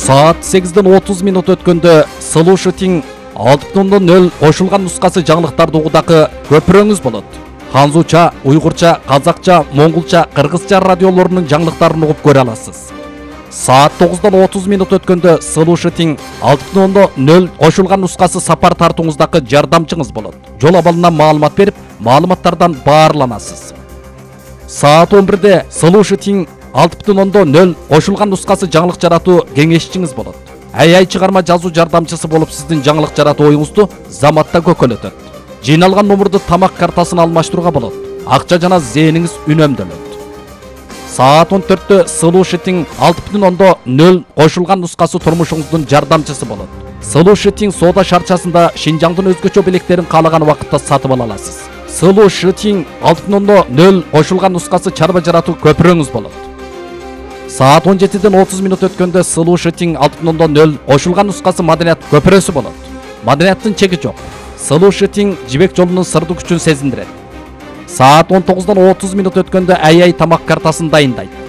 Saat 8:30 өткөндө Слушатиң 6.0 кошулган нускасы жаңылыктарды угудагы көпүрөңүз болот. Ханзуча, уйгурча, казакча, монголча, кыргызча радиолорунун жаңылыктарын угуп көрө аласыз. Saat 9:30 өткөндө Слушатиң 6.0 кошулган нускасы сапар тартууңуздагы жардамчыңыз болот. Жол абалынан маалымат берип, маалыматтардан баарланасыз. Saat 11-де Слушатиң 6.0 кошулган нускасы жаңылык жаратуу кеңешчиңиз болот. Ай чыгарма жазуу жардамчысы болуп сиздин жаңылык жаратуу оюңузду заматта көкөлөтөт. Жыйналган номурду тамак картасына алмаштырууга болот. Акча жана зээниңиз үнөмдөлөт. Saat 14-тө Слушатиң 6.0 кошулган нускасы турмушуңуздун жардамчысы болот. Слушатиң соода шарчасында Шинжаңдын өзгөчө белектерин каалаган убакытта сатып ала аласыз. Слушатиң 6.0 кошулган нускасы чарба жаратуу көпүрөңүз болот. Saat 17:30 өткөндө Слушатиң 6.0 кошулган нускасы маданият көпүрөсү болот. Маданияттын чеги жок. Слушатиң жибек жолунун сырдуу күчүн сезиндирет. Saat 19:30 өткөндө ай тамак картасын дайындайт.